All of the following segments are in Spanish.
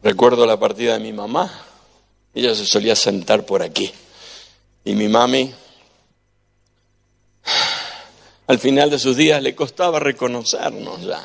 Recuerdo la partida de mi mamá. Ella se solía sentar por aquí. Y mi mami, al final de sus días, le costaba reconocernos ya.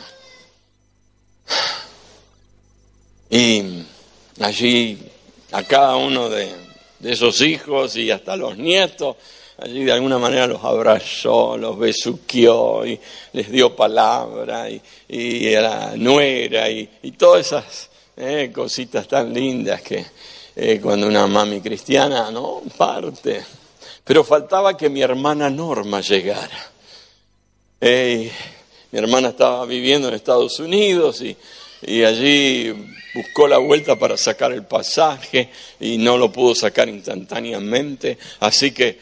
Y allí a cada uno de esos hijos y hasta los nietos, allí de alguna manera los abrazó, los besuqueó y les dio palabra y a la nuera y todas esas cositas tan lindas que cuando una mami cristiana, ¿no?, parte. Pero faltaba que mi hermana Norma llegara. Mi hermana estaba viviendo en Estados Unidos y allí buscó la vuelta para sacar el pasaje y no lo pudo sacar instantáneamente, así que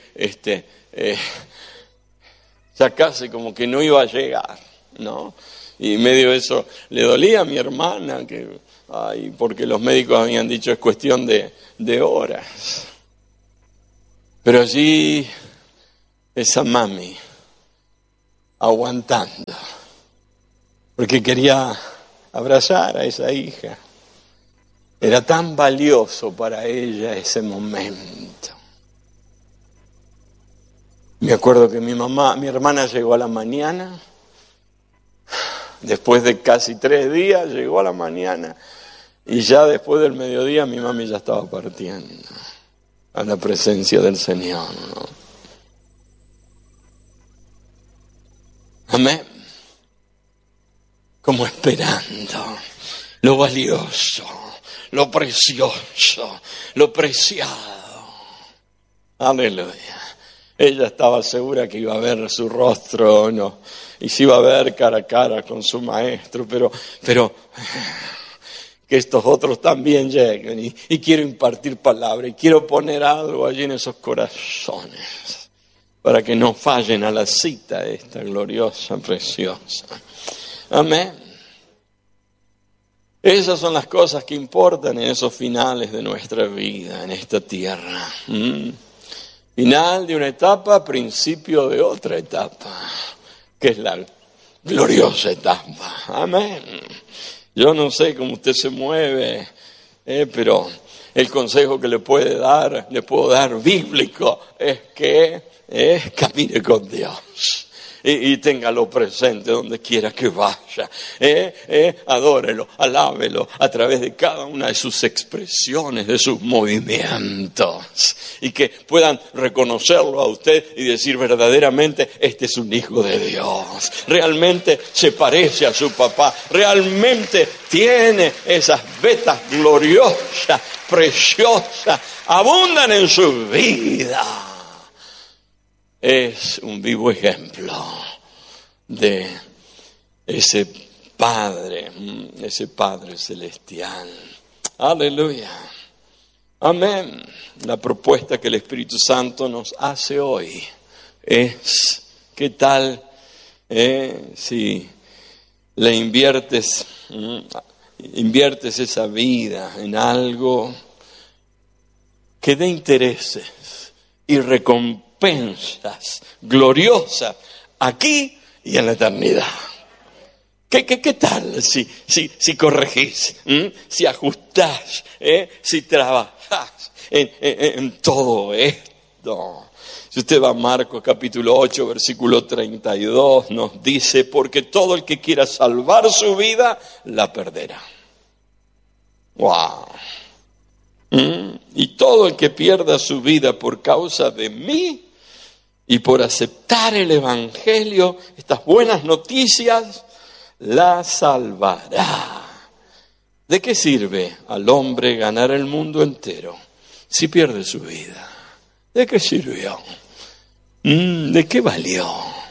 ya casi como que no iba a llegar, ¿no? Y medio de eso le dolía a mi hermana, porque los médicos habían dicho es cuestión de horas. Pero allí esa mami aguantando, porque quería abrazar a esa hija. Era tan valioso para ella ese momento. Me acuerdo que mi hermana llegó a la mañana, después de casi 3 días llegó a la mañana, y ya después del mediodía mi mami ya estaba partiendo a la presencia del Señor, ¿no? Amén. Como esperando lo valioso, lo precioso, lo preciado. Aleluya. Ella estaba segura que iba a ver su rostro, ¿no?, y se iba a ver cara a cara con su maestro, pero que estos otros también lleguen y quiero impartir palabra y quiero poner algo allí en esos corazones para que no fallen a la cita esta gloriosa, preciosa. Amén. Esas son las cosas que importan en esos finales de nuestra vida, en esta tierra. Final de una etapa, principio de otra etapa, que es la gloriosa etapa. Amén. Yo no sé cómo usted se mueve, pero el consejo que le puedo dar bíblico, es que camine con Dios. Y téngalo presente donde quiera que vaya. Adórelo, alábelo a través de cada una de sus expresiones, de sus movimientos. Y que puedan reconocerlo a usted y decir verdaderamente, este es un hijo de Dios. Realmente se parece a su papá. Realmente tiene esas vetas gloriosas, preciosas, abundan en su vida. Es un vivo ejemplo de ese Padre celestial. Aleluya. Amén. La propuesta que el Espíritu Santo nos hace hoy es, ¿qué tal si le inviertes esa vida en algo que dé intereses y recompensas gloriosas aquí y en la eternidad? ¿Qué tal si corregís, si ajustás, si trabajás en todo esto? Si usted va a Marcos capítulo 8, versículo 32, nos dice, porque todo el que quiera salvar su vida, la perderá. ¡Wow! Y todo el que pierda su vida por causa de mí y por aceptar el Evangelio, estas buenas noticias, la salvará. ¿De qué sirve al hombre ganar el mundo entero si pierde su vida? ¿De qué sirvió? ¿De qué valió?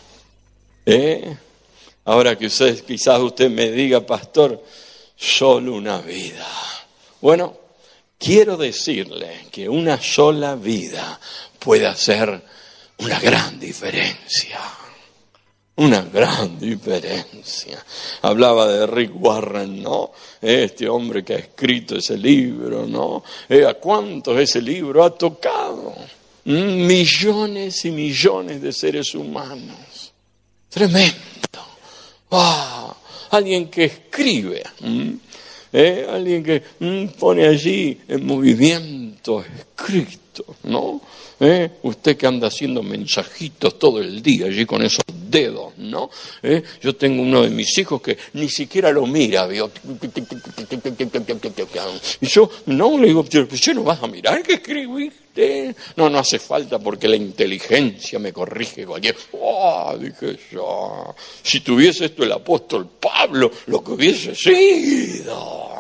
Ahora que quizás usted me diga, pastor, solo una vida. Bueno, quiero decirle que una sola vida puede hacer una gran diferencia. Una gran diferencia. Hablaba de Rick Warren, ¿no? Este hombre que ha escrito ese libro, ¿no? ¿A cuántos ese libro ha tocado? Millones y millones de seres humanos. Tremendo. ¡Wow! Alguien que escribe Alguien que pone allí en movimiento escrito, ¿no? Usted que anda haciendo mensajitos todo el día allí con esos dedos, ¿no? Yo tengo uno de mis hijos que ni siquiera lo mira, ¿vio? Y yo, no, le digo, ¿yo no vas a mirar qué escribiste? No, no hace falta porque la inteligencia me corrige cualquier... dije yo, si tuviese esto el apóstol Pablo, lo que hubiese sido.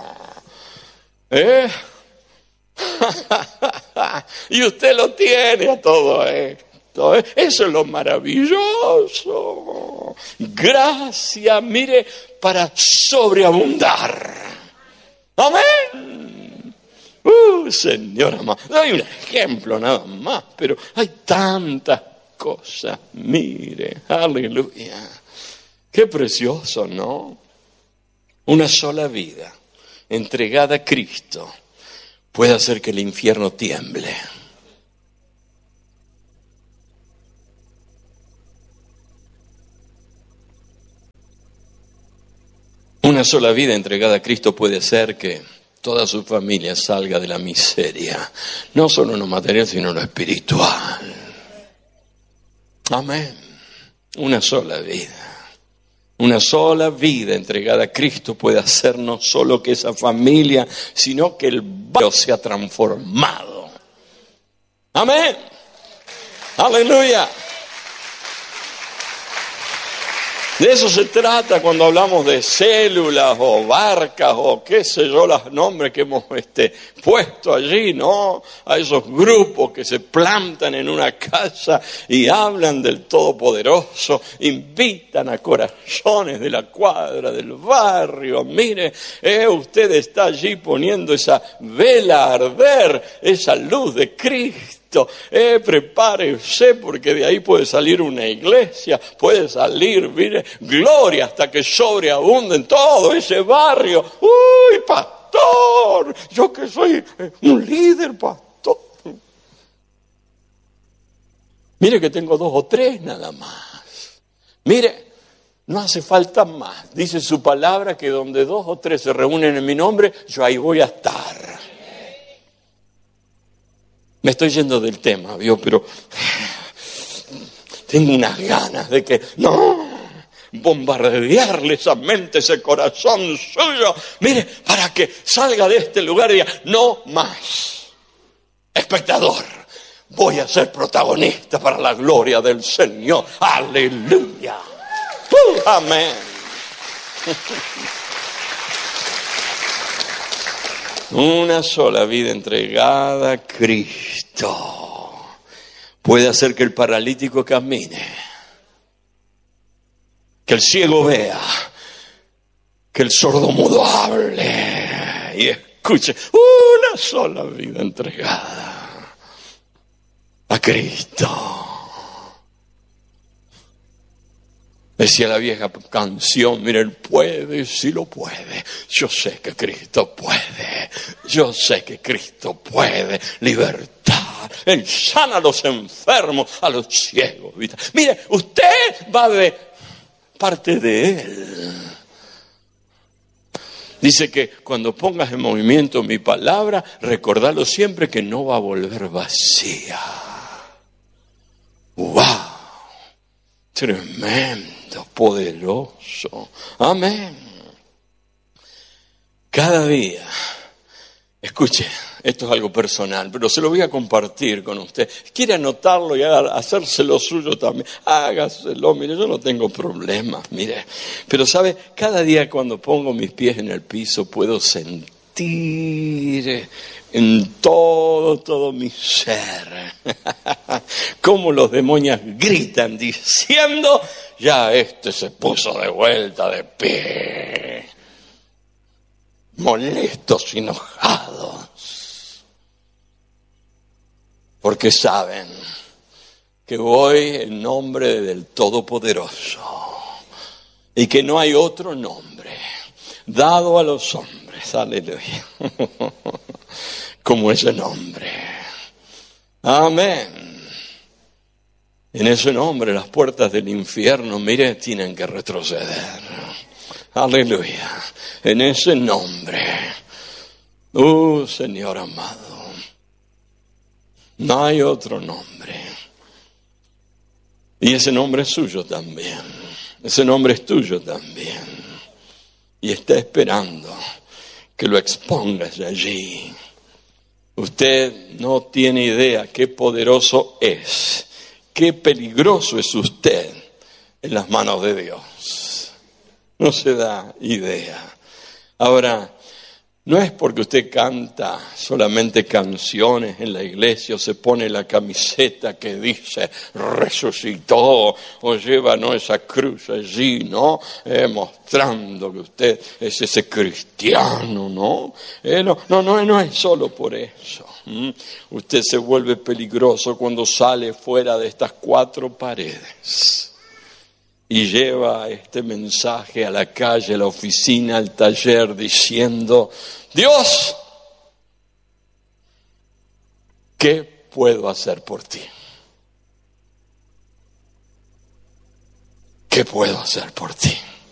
Y usted lo tiene a todo esto. Eso es lo maravilloso. Gracia, mire, para sobreabundar. Amén. Señor amado, doy un ejemplo nada más, pero hay tantas cosas. Mire, aleluya. Qué precioso, ¿no? Una sola vida entregada a Cristo puede hacer que el infierno tiemble. Una sola vida entregada a Cristo puede hacer que toda su familia salga de la miseria, no solo en lo material, sino en lo espiritual. Amén. Una sola vida. Una sola vida entregada a Cristo puede hacer no solo que esa familia, sino que el barrio sea transformado. Amén. Aleluya. De eso se trata cuando hablamos de células o barcas o qué sé yo, los nombres que hemos puesto allí, ¿no? A esos grupos que se plantan en una casa y hablan del Todopoderoso, invitan a corazones de la cuadra, del barrio. Mire, usted está allí poniendo esa vela a arder, esa luz de Cristo. Prepárese porque de ahí puede salir una iglesia, puede salir, mire, gloria hasta que sobreabunde en todo ese barrio. ¡Uy, pastor! Yo que soy un líder, pastor. Mire que tengo 2 o 3 nada más. Mire, no hace falta más. Dice su palabra que donde 2 o 3 se reúnen en mi nombre, yo ahí voy a estar. Me estoy yendo del tema, ¿vio? Pero tengo unas ganas de que, bombardearle esa mente, ese corazón suyo. Mire, para que salga de este lugar y diga, no más. Espectador, voy a ser protagonista para la gloria del Señor. Aleluya. Amén. Una sola vida entregada a Cristo puede hacer que el paralítico camine, que el ciego vea, que el sordomudo hable y escuche. Una sola vida entregada a Cristo. Decía la vieja canción, mire, Él puede, sí lo puede. Yo sé que Cristo puede. Yo sé que Cristo puede libertar. Él sana a los enfermos, a los ciegos. Mire, usted va de parte de Él. Dice que cuando pongas en movimiento mi palabra, recordalo siempre que no va a volver vacía. ¡Wow! Tremendo, poderoso. Amén. Cada día, escuche, esto es algo personal, pero se lo voy a compartir con usted. Quiere anotarlo y hacérselo suyo también, hágaselo. Mire, yo no tengo problemas, mire. Pero sabe, cada día cuando pongo mis pies en el piso puedo sentir en todo mi ser cómo los demonios gritan diciendo, ya se puso de vuelta de pie, molestos, enojados, porque saben que voy en nombre del Todopoderoso y que no hay otro nombre dado a los hombres, aleluya, como ese nombre. Amén. En ese nombre las puertas del infierno, mire, tienen que retroceder. Aleluya. En ese nombre. Señor amado. No hay otro nombre. Y ese nombre es suyo también. Ese nombre es tuyo también. Y está esperando que lo expongas allí. Usted no tiene idea qué poderoso es, qué peligroso es usted en las manos de Dios. No se da idea. Ahora, no es porque usted canta solamente canciones en la iglesia o se pone la camiseta que dice resucitó o lleva esa cruz allí, ¿no? Mostrando que usted es ese cristiano, ¿no? No es solo por eso. Usted se vuelve peligroso cuando sale fuera de estas cuatro paredes. Y lleva este mensaje a la calle, a la oficina, al taller, diciendo, Dios, ¿qué puedo hacer por ti? ¿Qué puedo hacer por ti?